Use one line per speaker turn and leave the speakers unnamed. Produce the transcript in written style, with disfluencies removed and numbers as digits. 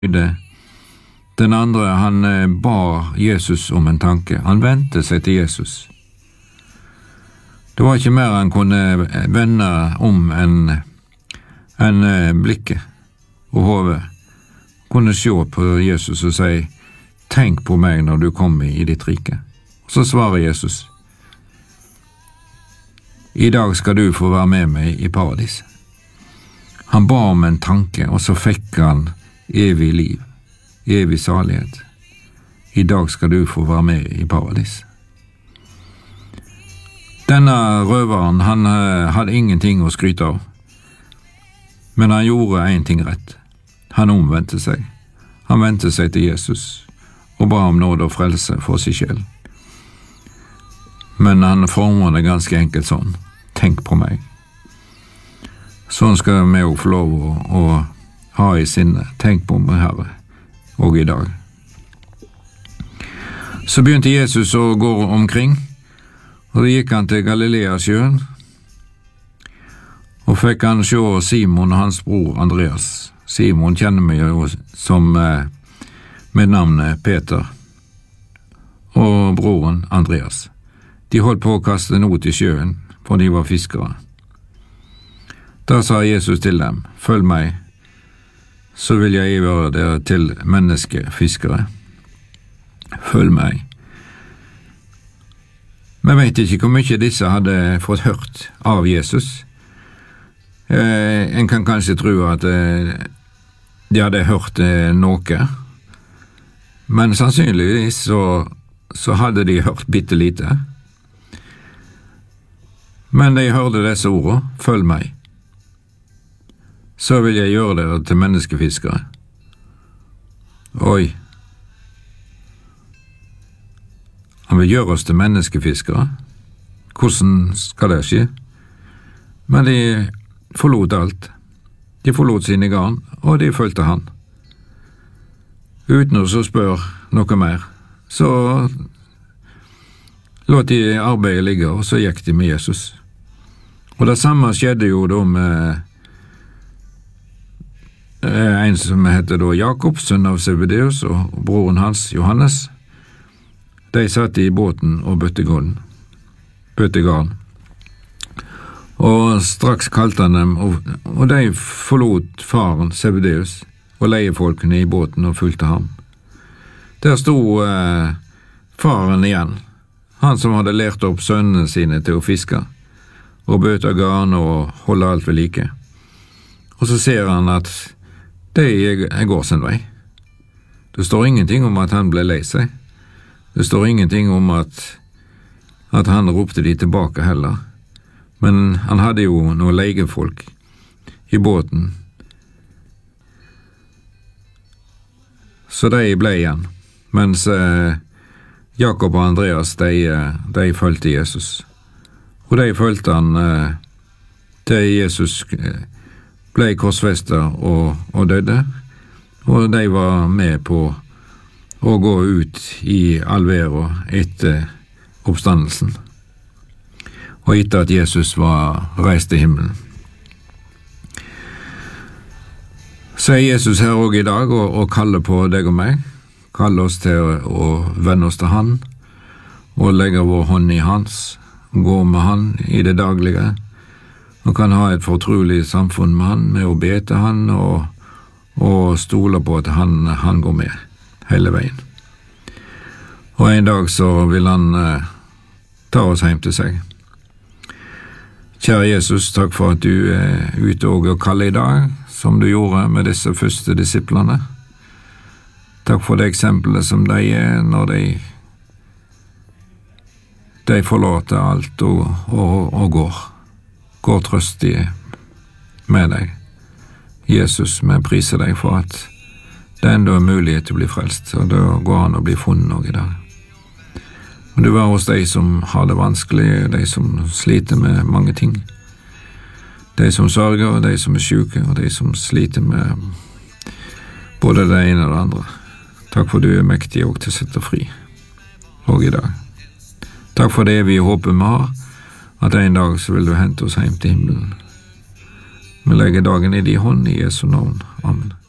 Den andre, han ba Jesus om en tanke. Han vendte seg til Jesus. Det var ikke mer han kunne vende om enn blikket og hodet. Kunne se på Jesus og si, «Tenk på meg når du kommer i ditt rike.» Og så svarer Jesus, «I dag skal du få være med meg i paradis.» Han ba om en tanke, og så fikk han evig liv, evig salighet. I dag skal du få være med i paradis. Denne røveren, han hadde ingenting å skryte av, men han gjorde en ting rett. Han omvendte seg. Han vendte seg til Jesus og ba om nåde og frelse for seg selv. Men han former det ganske enkelt sånn. Tenk på meg. Sånn skal vi også få lov å ha i sinne. Tenk på meg, Herre, og i dag. Så begynte Jesus å gå omkring, og da gikk han til Galileasjøen, og fikk han se Simon og hans bror Andreas. Simon kjenner vi jo som med navnet Peter, og broren Andreas. De holdt på å kaste not i sjøen, for de var fiskere. Da sa Jesus til dem, «Følg meg, så vil jeg gjøre dere til menneskefiskere. Følg meg.» Vi vet ikke hvor mye disse hadde fått hørt av Jesus. En kan kanskje tro at de hadde hørt noe, men sannsynligvis så hadde de hørt bitte lite. Men de hørte disse ordene, «Følg meg, så vil jeg gjøre dere til menneskefiskere.» Oi! Han vil gjøre oss til menneskefiskere. Hvordan skal det skje? Men de forlot alt. De forlot sine garn, og de fulgte han. Uten å spørre noe mer, så lot de arbeidet ligge, og så gikk de med Jesus. Og det samme skjedde jo da med en som heter da Jakob, sønn av Zebedeus, og broren hans, Johannes. De satt i båten og bøtte garn. Og straks kalte han dem, og de forlot faren Zebedeus og leiefolkene i båten og fulgte ham. Der stod faren igjen, han som hadde lært opp sønnene sine til å fiske, og bøte garn og holde alt ved like. Og så ser han at de går sin vei. Det står ingenting om at han ble lei seg. Det står ingenting om at han ropte de tilbake heller. Men han hadde jo noen leiefolk i båten. Så de ble igjen, mens Jakob og Andreas, de fulgte Jesus. Og de fulgte han til Jesus ble korsfestet og døde, og de var med på å gå ut i all verden etter oppstandelsen, og etter at Jesus var reist til himmelen. Så er Jesus her også i dag og kaller på deg og meg, kaller oss til å vende oss til han, og legge vår hånd i hans, gå med han i det daglige, og kan ha et fortrolig samfunn med han, med å be til han, og stole på at han går med hele veien. Og en dag så vil han ta oss hjem til seg. Kjære Jesus, takk for at du er ute og kaller i dag, som du gjorde med disse første disiplene. Takk for det eksempelet som de er når de forlater alt og går. Går trøstig med deg. Jesus, vi priser deg for at det enda er mulighet til å bli frelst, og da går han å bli funnet også i dag. Og du var hos de som har det vanskelig, de som sliter med mange ting. De som sørger, og de som er syke, og de som sliter med både det ene og det andre. Takk for du er mektig og til å sette fri, og i dag. Takk for det vi håper vi har, at en dag så vil du hente oss hjem til himmelen. Vi legger dagen i din hånd i Jesu navn. Amen.